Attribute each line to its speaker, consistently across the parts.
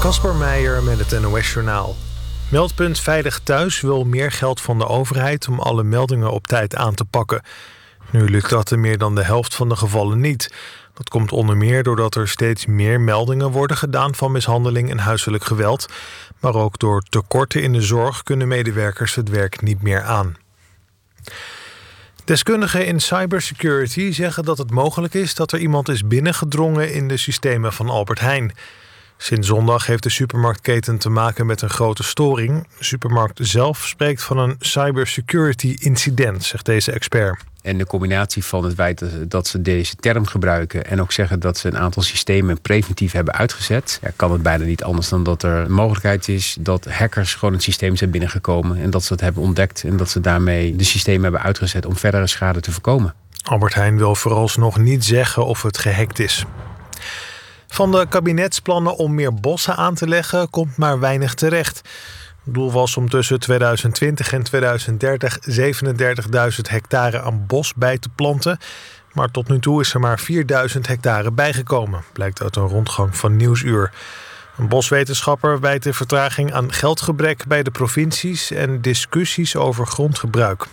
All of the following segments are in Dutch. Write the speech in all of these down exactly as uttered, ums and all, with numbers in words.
Speaker 1: Kasper Meijer met het N O S-journaal. Meldpunt Veilig Thuis wil meer geld van de overheid om alle meldingen op tijd aan te pakken. Nu lukt dat in meer dan de helft van de gevallen niet. Dat komt onder meer doordat er steeds meer meldingen worden gedaan van mishandeling en huiselijk geweld. Maar ook door tekorten in de zorg kunnen medewerkers het werk niet meer aan. Deskundigen in cybersecurity zeggen dat het mogelijk is dat er iemand is binnengedrongen in de systemen van Albert Heijn. Sinds zondag heeft de supermarktketen te maken met een grote storing. De supermarkt zelf spreekt van een cybersecurity incident, zegt deze expert.
Speaker 2: En de combinatie van het feit dat ze deze term gebruiken en ook zeggen dat ze een aantal systemen preventief hebben uitgezet, ja, kan het bijna niet anders dan dat er een mogelijkheid is dat hackers gewoon het systeem zijn binnengekomen en dat ze het hebben ontdekt en dat ze daarmee de systemen hebben uitgezet om verdere schade te voorkomen.
Speaker 1: Albert Heijn wil vooralsnog niet zeggen of het gehackt is. Van de kabinetsplannen om meer bossen aan te leggen komt maar weinig terecht. Het doel was om tussen tweeduizend twintig en tweeduizend dertig zevenendertigduizend hectare aan bos bij te planten. Maar tot nu toe is er maar vierduizend hectare bijgekomen, blijkt uit een rondgang van Nieuwsuur. Een boswetenschapper wijt de vertraging aan geldgebrek bij de provincies en discussies over grondgebruik.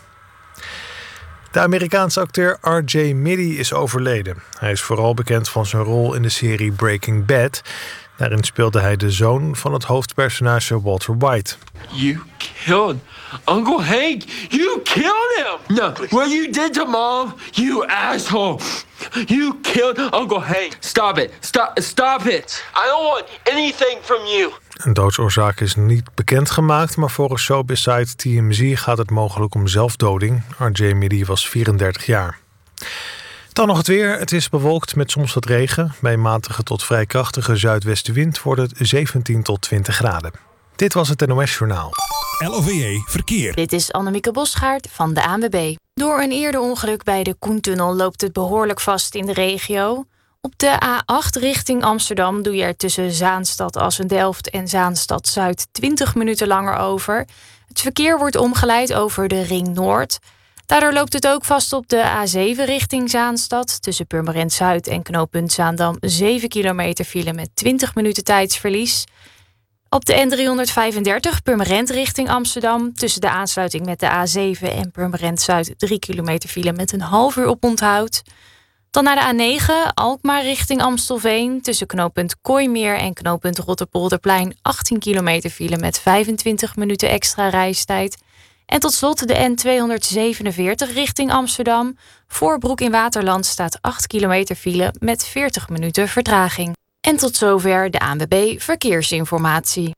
Speaker 1: De Amerikaanse acteur R J Middy is overleden. Hij is vooral bekend van zijn rol in de serie Breaking Bad. Daarin speelde hij de zoon van het hoofdpersonage Walter White.
Speaker 3: You killed Uncle Hank. You killed him. No, what you did to Mom, you asshole. You killed Uncle Hank. Stop it. Stop, stop it. I don't want anything from you.
Speaker 1: Een doodsoorzaak is niet bekendgemaakt, maar volgens showbiz-site T M Z gaat het mogelijk om zelfdoding. R J Middy was vierendertig jaar. Dan nog het weer. Het is bewolkt met soms wat regen. Bij matige tot vrij krachtige zuidwestenwind wordt het zeventien tot twintig graden. Dit was het N O S-journaal.
Speaker 4: L O V E Verkeer.
Speaker 5: Dit is Annemieke Bosgaard van de A N W B. Door een eerder ongeluk bij de Koentunnel loopt het behoorlijk vast in de regio. Op de A acht richting Amsterdam doe je er tussen Zaanstad Assendelft en Zaanstad Zuid twintig minuten langer over. Het verkeer wordt omgeleid over de Ring Noord. Daardoor loopt het ook vast op de A zeven richting Zaanstad. Tussen Purmerend Zuid en knooppunt Zaandam zeven kilometer file met twintig minuten tijdsverlies. Op de N driehonderdvijfendertig Purmerend richting Amsterdam. Tussen de aansluiting met de A zeven en Purmerend Zuid drie kilometer file met een half uur oponthoud. Dan naar de A negen Alkmaar richting Amstelveen. Tussen knooppunt Kooimeer en knooppunt Rotterpolderplein achttien kilometer file met vijfentwintig minuten extra reistijd. En tot slot de N tweehonderdzevenenveertig richting Amsterdam. Voor Broek in Waterland staat acht kilometer file met veertig minuten vertraging. En tot zover de A N W B Verkeersinformatie.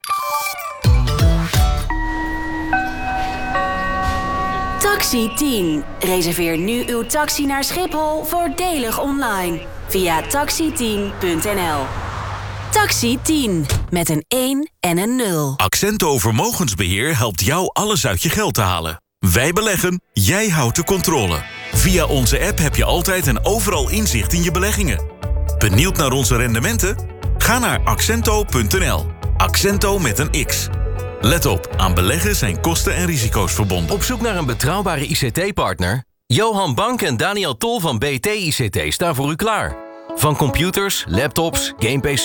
Speaker 6: Taxi tien. Reserveer nu uw taxi naar Schiphol voordelig online via taxi tien punt n l. Taxi tien met een één en een nul.
Speaker 4: Accento Vermogensbeheer helpt jou alles uit je geld te halen. Wij beleggen, jij houdt de controle. Via onze app heb je altijd en overal inzicht in je beleggingen. Benieuwd naar onze rendementen? Ga naar accento punt n l. Accento met een X. Let op, aan beleggen zijn kosten en risico's verbonden.
Speaker 7: Op zoek naar een betrouwbare I C T-partner? Johan Bank en Daniel Tol van B T I C T staan voor u klaar. Van computers, laptops, game-P C's